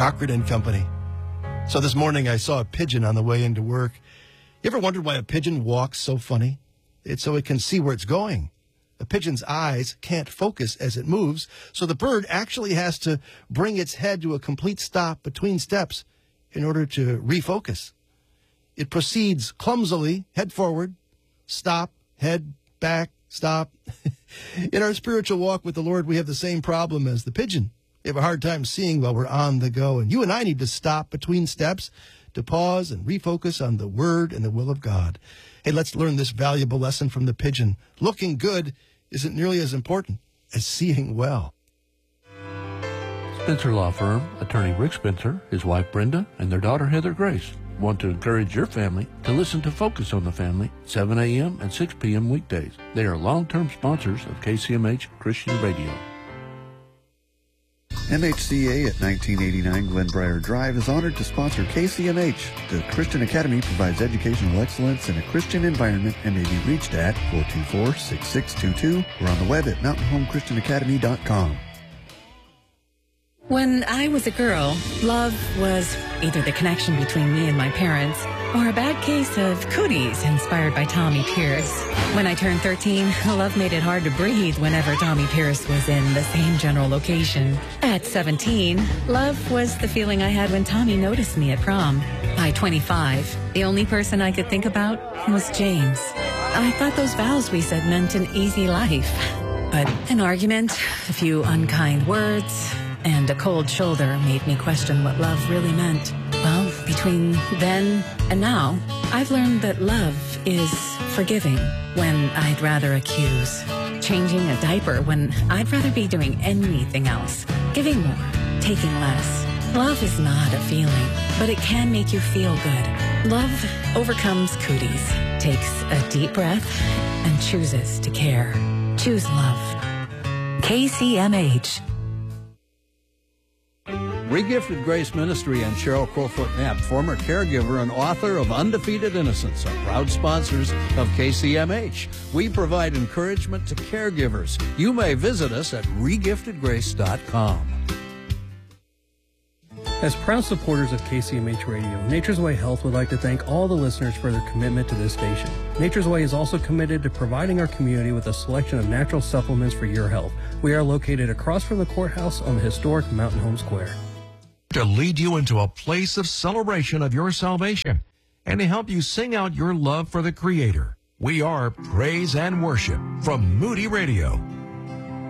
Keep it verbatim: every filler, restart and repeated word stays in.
Cochran and Company. So this morning I saw a pigeon on the way into work. You ever wondered why a pigeon walks so funny? It's so it can see where it's going. The pigeon's eyes can't focus as it moves, so the bird actually has to bring its head to a complete stop between steps in order to refocus. It proceeds clumsily, head forward, stop, head back, stop. In our spiritual walk with the Lord, we have the same problem as the pigeon. We have a hard time seeing while we're on the go, and you and I need to stop between steps to pause and refocus on the Word and the will of God. Hey, let's learn this valuable lesson from the pigeon. Looking good isn't nearly as important as seeing well. Spencer Law Firm, attorney Rick Spencer, his wife Brenda, and their daughter Heather Grace want to encourage your family to listen to Focus on the Family, seven a.m. and six p.m. weekdays. They are long-term sponsors of K C M H Christian Radio. M H C A at nineteen eighty-nine Glenbriar Drive is honored to sponsor K C M H. The Christian Academy provides educational excellence in a Christian environment and may be reached at four two four, six six two two or on the web at mountain home christian academy dot com. When I was a girl, love was either the connection between me and my parents or a bad case of cooties inspired by Tommy Pierce. When I turned thirteen, love made it hard to breathe whenever Tommy Pierce was in the same general location. At seventeen, love was the feeling I had when Tommy noticed me at prom. By twenty-five, the only person I could think about was James. I thought those vows we said meant an easy life. But an argument, a few unkind words, and a cold shoulder made me question what love really meant. Well, between then and now, I've learned that love is forgiving when I'd rather accuse, changing a diaper when I'd rather be doing anything else, giving more, taking less. Love is not a feeling, but it can make you feel good. Love overcomes cooties, takes a deep breath, and chooses to care. Choose love. K C M H. Regifted Grace Ministry and Cheryl Crowfoot Knapp, former caregiver and author of Undefeated Innocence, are proud sponsors of K C M H. We provide encouragement to caregivers. You may visit us at regifted grace dot com. As proud supporters of K C M H Radio, Nature's Way Health would like to thank all the listeners for their commitment to this station. Nature's Way is also committed to providing our community with a selection of natural supplements for your health. We are located across from the courthouse on the historic Mountain Home Square. To lead you into a place of celebration of your salvation and to help you sing out your love for the Creator. We are Praise and Worship from Moody Radio.